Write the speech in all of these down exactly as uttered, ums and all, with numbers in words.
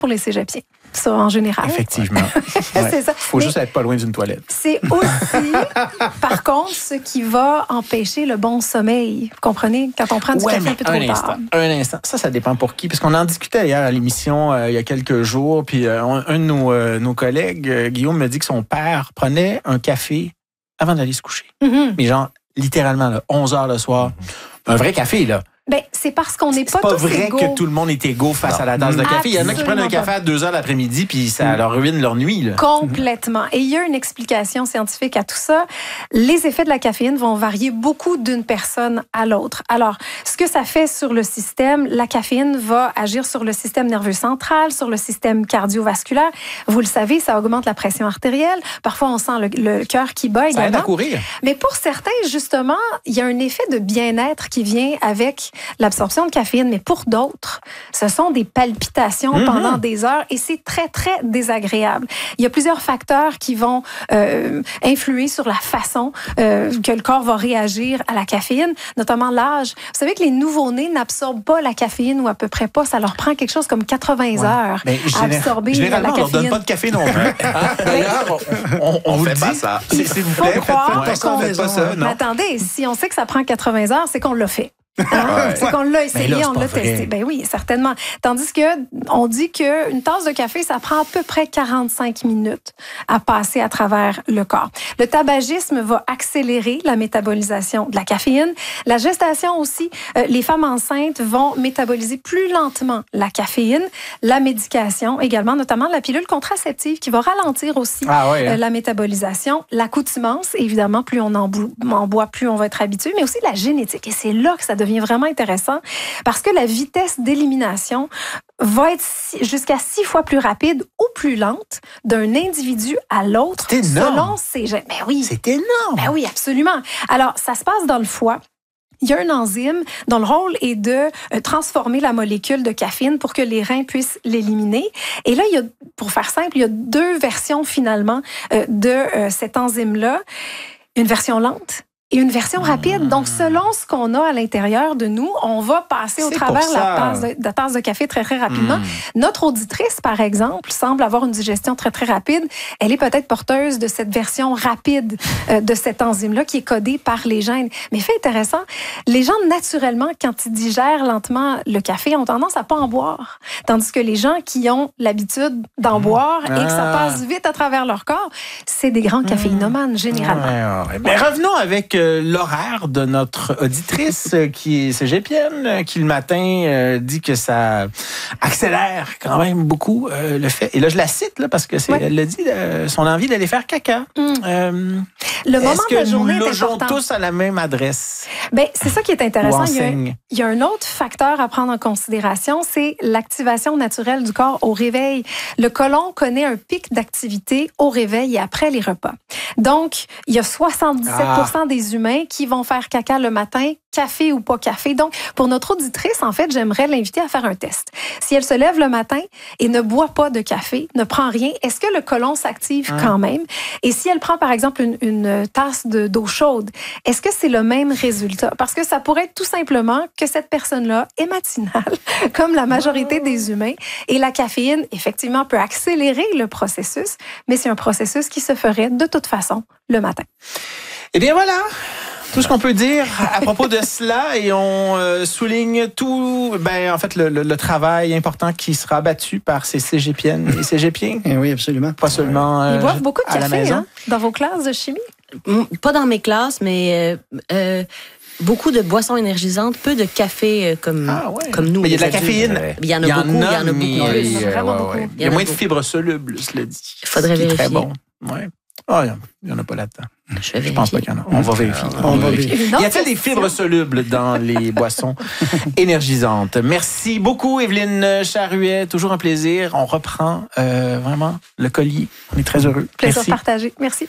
pour les cégepiens. Ça, en général. Effectivement. Ouais. C'est ça. Il faut Mais juste être pas loin d'une toilette. C'est aussi, par contre, ce qui va empêcher le bon sommeil. Vous comprenez? Quand on prend du ouais, café un peu trop un tard. instant, un instant. Ça, ça dépend pour qui. Parce qu'on en discutait hier à l'émission euh, il y a quelques jours. Puis euh, un de nos, euh, nos collègues, euh, Guillaume, me dit que son père prenait un café avant d'aller se coucher. Mm-hmm. Mais genre, littéralement, là, onze heures le soir. Mm-hmm. Un vrai café, là. Ben, c'est parce qu'on n'est pas, pas tous vrai égaux. que tout le monde est égaux face non. à la tasse de café. Il y en a qui prennent un café à deux heures l'après-midi puis ça leur ruine leur nuit. Là. Complètement. Et il y a une explication scientifique à tout ça. Les effets de la caféine vont varier beaucoup d'une personne à l'autre. Alors, ce que ça fait sur le système, la caféine va agir sur le système nerveux central, sur le système cardiovasculaire. Vous le savez, ça augmente la pression artérielle. Parfois, on sent le, le cœur qui bat également. Ça aide à courir. Mais pour certains, justement, il y a un effet de bien-être qui vient avec l'absorption de caféine, mais pour d'autres, ce sont des palpitations mm-hmm. pendant des heures et c'est très, très désagréable. Il y a plusieurs facteurs qui vont euh, influer sur la façon euh, que le corps va réagir à la caféine, notamment l'âge. Vous savez que les nouveau-nés n'absorbent pas la caféine ou à peu près pas. Ça leur prend quelque chose comme quatre-vingts ouais. heures mais à absorber généralement, la caféine. on leur donne pas de café non plus. D'ailleurs, on, on, on, on fait dit, pas ça. S'il vous plaît, faites pas ça. Mais attendez, si on sait que ça prend quatre-vingts heures, c'est qu'on l'a fait. Hein? Ouais. C'est qu'on l'a essayé, là, on l'a vrai. testé. Ben oui, certainement. Tandis que on dit qu'une tasse de café, ça prend à peu près quarante-cinq minutes à passer à travers le corps. Le tabagisme va accélérer la métabolisation de la caféine. La gestation aussi, euh, les femmes enceintes vont métaboliser plus lentement la caféine. La médication également, notamment la pilule contraceptive qui va ralentir aussi ah ouais, hein? euh, la métabolisation. L'accoutumance, évidemment, plus on en, bou- en boit, plus on va être habitué, mais aussi la génétique. Et c'est là que ça devient vraiment intéressant parce que la vitesse d'élimination va être jusqu'à six fois plus rapide ou plus lente d'un individu à l'autre selon ses gènes. Ben oui. C'est énorme. Ben oui, absolument. Alors, ça se passe dans le foie. Il y a un enzyme dont le rôle est de transformer la molécule de caféine pour que les reins puissent l'éliminer. Et là, il y a, pour faire simple, il y a deux versions finalement de cet enzyme-là. Une version lente et une version rapide. Donc, selon ce qu'on a à l'intérieur de nous, on va passer au C'est travers pour la ça. tasse, de, la tasse de café très, très rapidement. Mm. Notre auditrice, par exemple, semble avoir une digestion très, très rapide. Elle est peut-être porteuse de cette version rapide euh, de cette enzyme-là qui est codée par les gènes. Mais fait intéressant, les gens, naturellement, quand ils digèrent lentement le café, ont tendance à pas en boire. Tandis que les gens qui ont l'habitude d'en mmh. boire ah. et que ça passe vite à travers leur corps, c'est des grands caféinomanes, généralement. Ouais, ouais. Mais revenons avec l'horaire de notre auditrice qui est cégepienne, qui le matin euh, dit que ça accélère quand même beaucoup euh, le fait. Et là, je la cite là, parce que c'est, ouais. elle le dit, euh, son envie d'aller faire caca. Mm. Euh, le moment est-ce de la que journée nous est logeons important. tous à la même adresse? Ben, c'est ça qui est intéressant. Il y, a un, il y a un autre facteur à prendre en considération, c'est l'activation naturelle du corps au réveil. Le côlon connaît un pic d'activité au réveil et après les repas. Donc, il y a soixante-dix-sept pour cent ah. des humains qui vont faire caca le matin, café ou pas café. Donc, pour notre auditrice, en fait, j'aimerais l'inviter à faire un test. Si elle se lève le matin et ne boit pas de café, ne prend rien, est-ce que le côlon s'active hum. quand même? Et si elle prend, par exemple, une, une tasse de, d'eau chaude, est-ce que c'est le même résultat? Parce que ça pourrait être tout simplement que cette personne-là est matinale, comme la majorité oh. des humains. Et la caféine, effectivement, peut accélérer le processus, mais c'est un processus qui se ferait de toute façon le matin. Eh bien, voilà! Tout ce qu'on peut dire à propos de cela, et on euh, souligne tout, ben en fait le, le, le travail important qui sera battu par ces cégepiennes et cégepiens. Eh oui, absolument. Pas seulement euh, ils boivent beaucoup de à la café maison. Hein, dans vos classes de chimie. Pas dans mes classes, mais euh, euh, beaucoup de boissons énergisantes, peu de café euh, comme ah ouais. comme nous. Mais il y a de la adultes. caféine. Il y en a, il y en beaucoup. A, il y en a beaucoup. Mais, plus. il y a, vraiment ouais, beaucoup. Ouais. Il y a, a moins beaucoup. de fibres solubles, cela dit. Il faudrait vérifier. Très bon. Ouais. Ah, oh, il n'y en a pas là-dedans. Je, Je pense pas qu'il y en a. On va vérifier. On, on va vérifier. Il y a-t-il des fibres solubles dans les boissons énergisantes? Merci beaucoup, Evelyne Charruet. Toujours un plaisir. On reprend euh, vraiment le collier. On est très heureux. Plaisir Merci. partagé. Merci.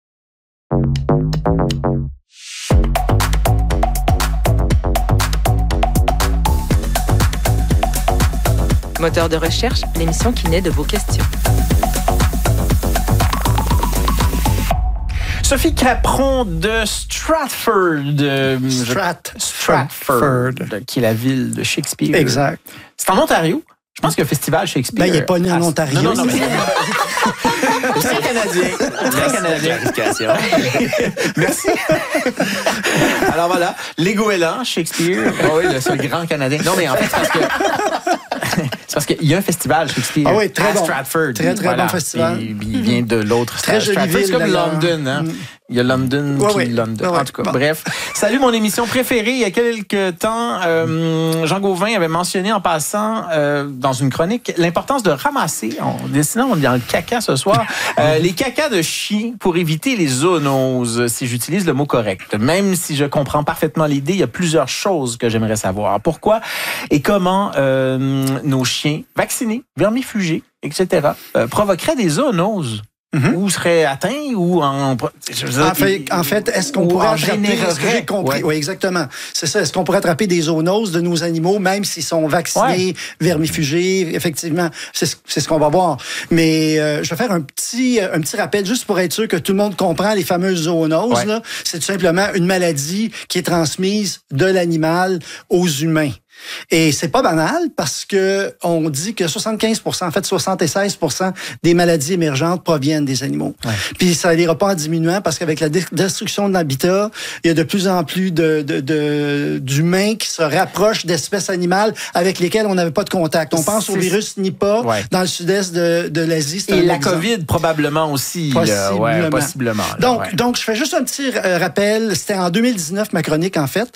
Moteur de recherche, l'émission qui naît de vos questions. Sophie Capron de Stratford. Euh, Strat. Stratford, qui est la ville de Shakespeare. Exact. C'est en Ontario. Je pense qu'il y a un festival Shakespeare. Ben, il n'est pas né en Ontario. Non, non, non, mais... Très canadien. Très canadien. Merci. Alors voilà, les goélands, Shakespeare. Oh oui, c'est le grand Canadien. Non, mais en fait, c'est parce que... c'est parce qu'il y a un festival Shakespeare ah oui, très à bon. Stratford. Très, très voilà. bon festival. Il, il vient de l'autre très Stratford. Ville, c'est comme d'ailleurs. London, hein? Mm. Il y a London ouais, puis ouais. London. Ouais, en tout cas, bon. bref. Salut, mon émission préférée. Il y a quelques temps, euh, Jean Gauvin avait mentionné en passant euh, dans une chronique l'importance de ramasser, on dessinant, on est dans le caca ce soir, euh, les cacas de chiens pour éviter les zoonoses, si j'utilise le mot correct. Même si je comprends parfaitement l'idée, il y a plusieurs choses que j'aimerais savoir. Pourquoi et comment euh, nos chiens vaccinés, vermifugés, et cetera, euh, provoqueraient des zoonoses? Mm-hmm. Ou seraient atteints ou en... Je veux dire, en, fait, en fait, est-ce qu'on pourrait attraper... Est-ce que j'ai compris? Ouais. Oui, exactement. C'est ça. Est-ce qu'on pourrait attraper des zoonoses de nos animaux, même s'ils sont vaccinés, ouais. vermifugés? Effectivement, c'est ce, c'est ce qu'on va voir. Mais euh, je vais faire un petit, un petit rappel, juste pour être sûr que tout le monde comprend les fameuses zoonoses. Ouais. Là. C'est tout simplement une maladie qui est transmise de l'animal aux humains. Et c'est pas banal parce que on dit que soixante-quinze pour cent, en fait soixante-seize pour cent des maladies émergentes proviennent des animaux. Ouais. Puis ça n'ira pas en diminuant parce qu'avec la destruction de l'habitat, il y a de plus en plus de, de, de, d'humains qui se rapprochent d'espèces animales avec lesquelles on n'avait pas de contact. On pense c'est... au virus Nipah ouais. dans le sud-est de, de l'Asie. Et la exemple. COVID probablement aussi. Possiblement. Ouais, possiblement là, donc, ouais. donc, je fais juste un petit rappel. C'était en deux mille dix-neuf, ma chronique, en fait.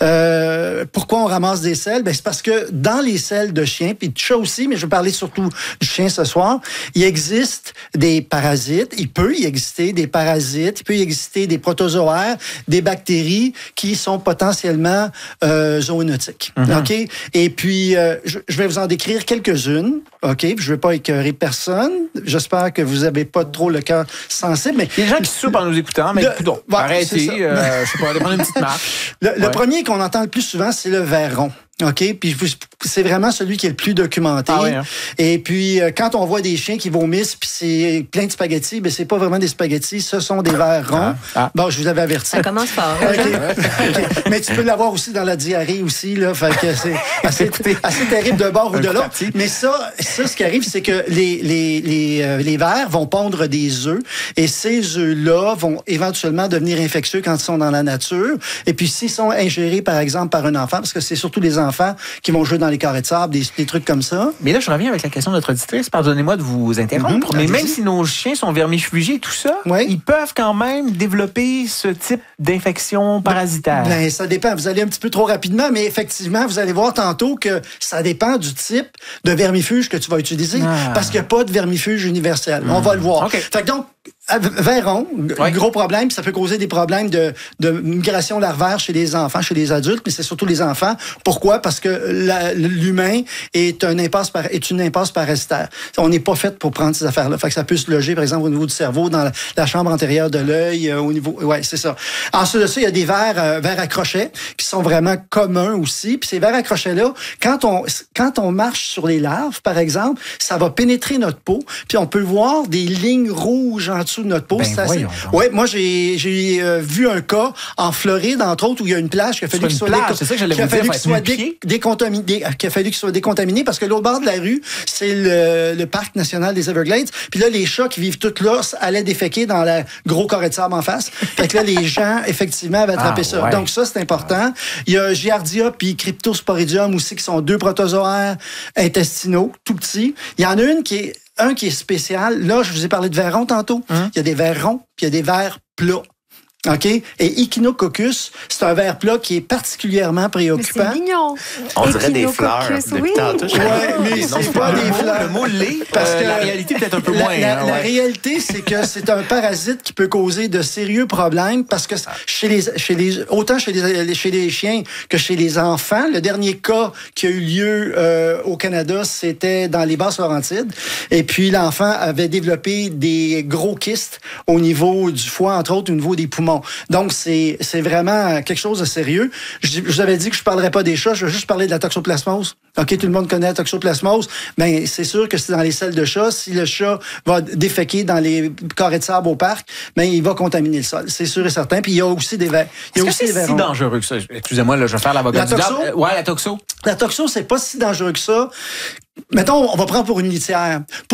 Euh, pourquoi on ramasse des selles? Ben, c'est parce que dans les selles de chiens, puis de chats aussi, mais je vais parler surtout du chien ce soir, il existe des parasites, il peut y exister des parasites, il peut y exister des protozoaires, des bactéries qui sont potentiellement euh, zoonotiques. Mm-hmm. OK? Et puis, euh, je, je vais vous en décrire quelques-unes. OK? Puis je ne veux pas écœurer personne. J'espère que vous n'avez pas trop le cœur sensible. Mais il y a des gens qui soupent en nous écoutant, mais écoutez, ouais, arrêtez. Euh, je sais pas, allez prendre une petite marche. Le, ouais. le premier qu'on entend le plus souvent, c'est le ver rond. OK? Puis c'est vraiment celui qui est le plus documenté. Ah oui, hein? Et puis, quand on voit des chiens qui vomissent, puis c'est plein de spaghettis, bien, c'est pas vraiment des spaghettis, ce sont des vers ronds. Ah. Ah. Bon, je vous avais averti. Ça commence fort. Okay. Okay. Mais tu peux l'avoir aussi dans la diarrhée aussi, là. Fait que c'est assez, assez terrible d'un bord ou de l'autre. Mais ça, ça, ce qui arrive, c'est que les, les, les, euh, les vers vont pondre des œufs. Et ces œufs-là vont éventuellement devenir infectieux quand ils sont dans la nature. Et puis, s'ils sont ingérés, par exemple, par un enfant, parce que c'est surtout les enfants qui vont jouer dans les carrés de sable, des, des trucs comme ça. Mais là, je reviens avec la question de notre auditrice. Pardonnez-moi de vous interrompre. Mm-hmm. Mais même si nos chiens sont vermifugés et tout ça, oui. ils peuvent quand même développer ce type d'infection parasitaire. Ben, ça dépend. Vous allez un petit peu trop rapidement, mais effectivement, vous allez voir tantôt que ça dépend du type de vermifuge que tu vas utiliser. Ah. Parce qu'il n'y a pas de vermifuge universel. Mm. On va le voir. Okay. Fait que donc, vers rond, oui. gros problème, ça peut causer des problèmes de, de migration larvaire chez les enfants, chez les adultes, mais c'est surtout les enfants. Pourquoi? Parce que la, l'humain est, un impasse par, est une impasse parasitaire. On n'est pas fait pour prendre ces affaires-là. Fait que ça peut se loger, par exemple, au niveau du cerveau, dans la, la chambre antérieure de l'œil, euh, au niveau... Ouais, c'est ça. Ensuite de ça, il y a des vers, euh, vers à crochets qui sont vraiment communs aussi. Puis ces vers à crochets-là, quand on, quand on marche sur les larves, par exemple, ça va pénétrer notre peau, puis on peut voir des lignes rouges en dessous de notre peau. Ben c'est assez... Ouais, moi, j'ai, j'ai euh, vu un cas en Floride, entre autres, où il y a une plage qui a fallu qu'il soit, plage, déco... qu'il a fallu qu'il soit dé... décontaminé, qu'il a fallu qu'il soit décontaminé parce que l'autre bord de la rue, c'est le, le parc national des Everglades. Puis là, les chats qui vivent tout là allaient déféquer dans le gros carré de sable en face. Fait que là, les gens, effectivement, avaient attrapé ah, ça. Ouais. Donc ça, c'est important. Il y a Giardia puis Cryptosporidium aussi, qui sont deux protozoaires intestinaux, tout petits. Il y en a une qui est Un qui est spécial. Là, je vous ai parlé de vers ronds tantôt. Hum. Il y a des vers ronds, puis il y a des vers plats. OK? Et Echinococcus, c'est un ver plat qui est particulièrement préoccupant. Mais c'est mignon. On dirait des fleurs. Oui. Oui, mais c'est, c'est pas des fleurs. Le mot lait, parce euh, que la réalité peut-être un peu la, moins. La, hein, la ouais. réalité, c'est que c'est un parasite qui peut causer de sérieux problèmes parce que chez les, chez les, autant chez les, chez les chiens que chez les enfants, le dernier cas qui a eu lieu euh, au Canada, c'était dans les Basses-Laurentides. Et puis, l'enfant avait développé des gros kystes au niveau du foie, entre autres, au niveau des poumons. poumons. Donc, c'est, c'est vraiment quelque chose de sérieux. Je, je vous avais dit que je ne parlerais pas des chats, je vais juste parler de la toxoplasmose. OK, tout le monde connaît la toxoplasmose, mais c'est sûr que c'est dans les selles de chat. Si le chat va déféquer dans les carrés de sable au parc, ben, il va contaminer le sol. C'est sûr et certain. Puis il y a aussi des vers. Il y a Est-ce aussi que c'est si dangereux que ça? Excusez-moi, là, je vais faire l'avocat du diable. Euh, ouais, la toxo. La toxo, c'est pas si dangereux que ça. Mettons, on va prendre pour une litière.